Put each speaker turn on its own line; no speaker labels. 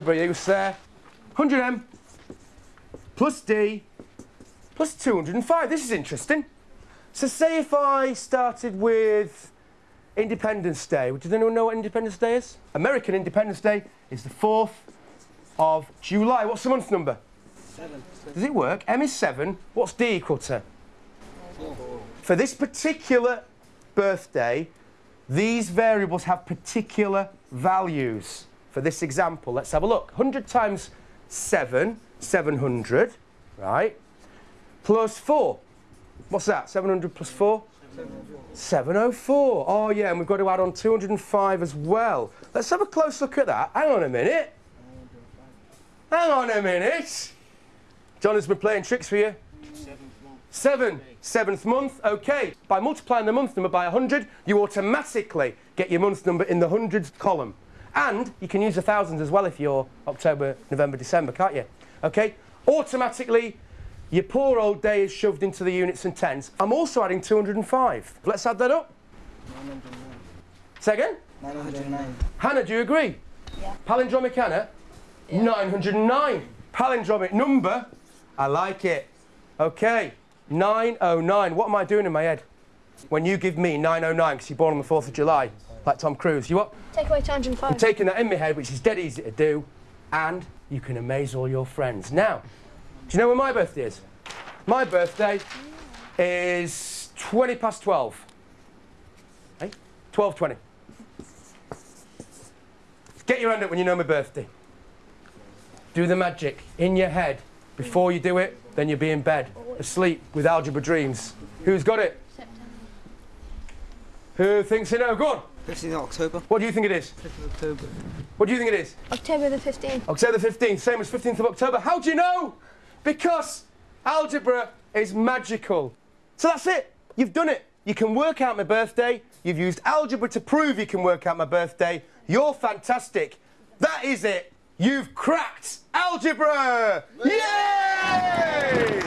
use there. 100m plus D plus 205. This is interesting. So say if I started with Independence Day. Does anyone know what Independence Day is? American Independence Day is the 4th of July. What's the month number?
7.
Does it work? M is 7. What's D equal to?
4.
For this particular birthday, these variables have particular values. For this example, let's have a look. 100 times 7, 700, right? Plus 4. What's that? 700 plus 4? 704. Oh, yeah, and we've got to add on 205 as well. Let's have a close look at that. Hang on a minute. Hang on a minute. John has been playing tricks for you. 7th month. 7th month, OK. By multiplying the month number by 100, you automatically get your month number in the hundreds column. And you can use the thousands as well if you're October, November, December, can't you? OK? Automatically, your poor old day is shoved into the units and tens. I'm also adding 205. Let's add that up.
909.
Say again?
909.
Hannah, do you agree?
Yeah.
Palindromic Hannah? Yeah. 909. Palindromic number? I like it. OK. 909. What am I doing in my head? When you give me 909 because you're born on the 4th of July, like Tom Cruise, you what?
Take away 205.
I'm taking that in my head, which is dead easy to do, and you can amaze all your friends. Now, do you know when my birthday is? My birthday is 20 past 12. Hey? 12:20. Get your hand up when you know my birthday. Do the magic in your head. Before you do it, then you'll be in bed, asleep with algebra dreams. Who's got it?
September.
Who thinks you know? Go on.
15th of October.
What do you think it is?
5th of October.
What do you think it is?
October the 15th.
October the 15th, same as 15th of October. How do you know? Because algebra is magical. So that's it. You've done it. You can work out my birthday. You've used algebra to prove you can work out my birthday. You're fantastic. That is it. You've cracked algebra! Yay!